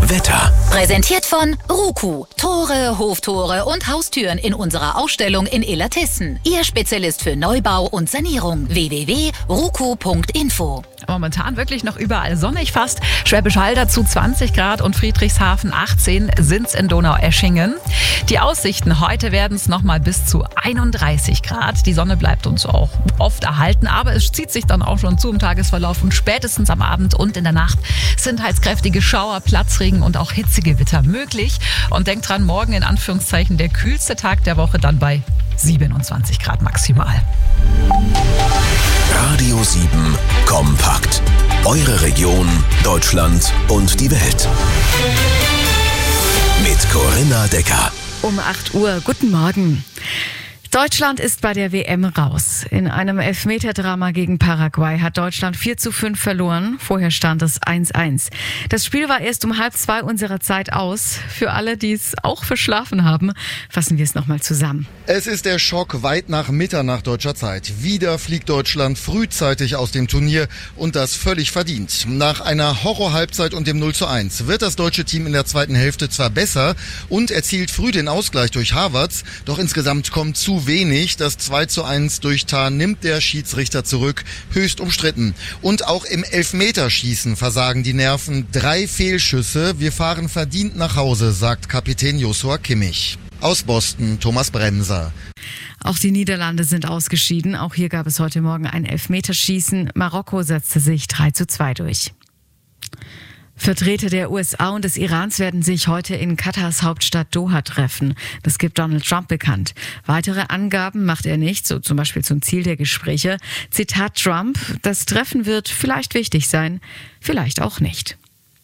Wetter. Präsentiert von Ruku. Tore, Hoftore und Haustüren in unserer Ausstellung in Illertissen. Ihr Spezialist für Neubau und Sanierung. www.ruku.info. Momentan wirklich noch überall sonnig fast. Schwäbisch Hall dazu 20 Grad und Friedrichshafen 18 sind's in Donaueschingen. Die Aussichten heute werden es nochmal bis zu 31 Grad. Die Sonne bleibt uns auch oft erhalten, aber es zieht sich dann auch schon zu im Tagesverlauf und spätestens am Abend und in der Nacht sind heizkräftige Schauer, Platzregen und auch Hitzegewitter möglich. Und denkt dran, morgen in Anführungszeichen der kühlste Tag der Woche dann bei 27 Grad maximal. Radio 7 Kompakt. Eure Region, Deutschland und die Welt. Mit Corinna Decker. Um 8 Uhr. Guten Morgen. Deutschland ist bei der WM raus. In einem Elfmeterdrama gegen Paraguay hat Deutschland 4:5 verloren. Vorher stand es 1:1. Das Spiel war erst um 1:30 unserer Zeit aus. Für alle, die es auch verschlafen haben, fassen wir es nochmal zusammen. Es ist der Schock weit nach Mitternacht deutscher Zeit. Wieder fliegt Deutschland frühzeitig aus dem Turnier und das völlig verdient. Nach einer Horror-Halbzeit und dem 0:1 wird das deutsche Team in der zweiten Hälfte zwar besser und erzielt früh den Ausgleich durch Havertz, doch insgesamt kommt zu wenig. Das 2:1 durch Tah nimmt der Schiedsrichter zurück. Höchst umstritten. Und auch im Elfmeterschießen versagen die Nerven. 3 Fehlschüsse. Wir fahren verdient nach Hause, sagt Kapitän Joshua Kimmich. Aus Boston, Thomas Bremser. Auch die Niederlande sind ausgeschieden. Auch hier gab es heute Morgen ein Elfmeterschießen. Marokko setzte sich 3:2 durch. Vertreter der USA und des Irans werden sich heute in Katars Hauptstadt Doha treffen. Das gibt Donald Trump bekannt. Weitere Angaben macht er nicht, so zum Beispiel zum Ziel der Gespräche. Zitat Trump: Das Treffen wird vielleicht wichtig sein, vielleicht auch nicht.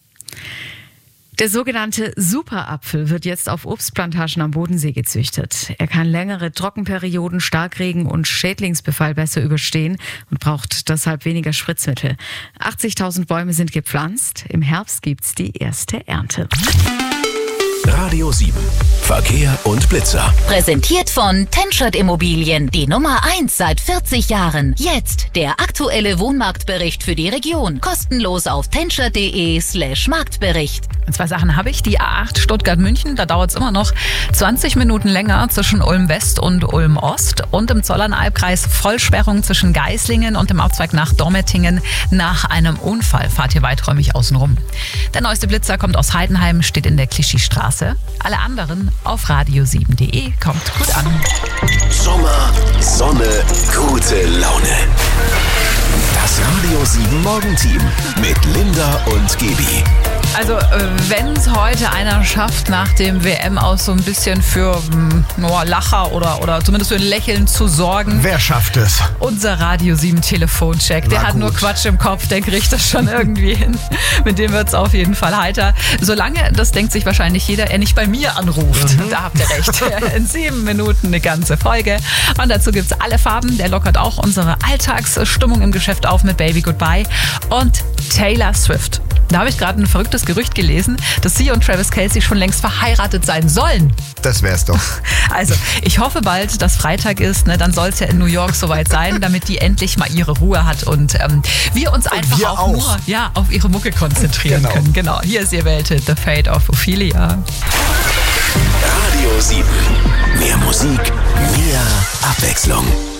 Der sogenannte Superapfel wird jetzt auf Obstplantagen am Bodensee gezüchtet. Er kann längere Trockenperioden, Starkregen und Schädlingsbefall besser überstehen und braucht deshalb weniger Spritzmittel. 80.000 Bäume sind gepflanzt. Im Herbst gibt's die erste Ernte. Radio 7 Verkehr und Blitzer. Präsentiert von Tenschert Immobilien, die Nummer 1 seit 40 Jahren. Jetzt der aktuelle Wohnmarktbericht für die Region. Kostenlos auf tenschert.de/Marktbericht. 2 Sachen habe ich. Die A8 Stuttgart-München, da dauert es immer noch 20 Minuten länger zwischen Ulm-West und Ulm-Ost. Und im Zollernalbkreis Vollsperrung zwischen Geislingen und dem Aufzweig nach Dormetingen nach einem Unfall. Fahrt ihr weiträumig außenrum. Der neueste Blitzer kommt aus Heidenheim, steht in der Clichy-Straße. Alle anderen auf radio7.de. Kommt gut an. Sommer, Sonne, gute Laune. Das Radio 7 Morgenteam mit Linda und Gebi. Also wenn es heute einer schafft, nach dem WM aus so ein bisschen für Lacher oder zumindest für ein Lächeln zu sorgen. Wer schafft es? Unser Radio 7 Telefoncheck. Der hat nur Quatsch im Kopf, der kriegt das schon irgendwie hin. Mit dem wird es auf jeden Fall heiter. Solange, das denkt sich wahrscheinlich jeder, er nicht bei mir anruft. Da habt ihr recht. In 7 Minuten eine ganze Folge. Und dazu gibt's alle Farben. Der lockert auch unsere Alltagsstimmung im Geschäft auf mit Baby Goodbye und Taylor Swift. Da habe ich gerade ein verrücktes Gerücht gelesen, dass sie und Travis Kelce schon längst verheiratet sein sollen. Das wär's doch. Also, ich hoffe bald, dass Freitag ist, ne? Dann soll es ja in New York soweit sein, damit die endlich mal ihre Ruhe hat und wir uns einfach auch nur auf ihre Mucke konzentrieren können. Genau, hier ist ihr Welthit, The Fate of Ophelia. Radio 7. Mehr Musik, mehr Abwechslung.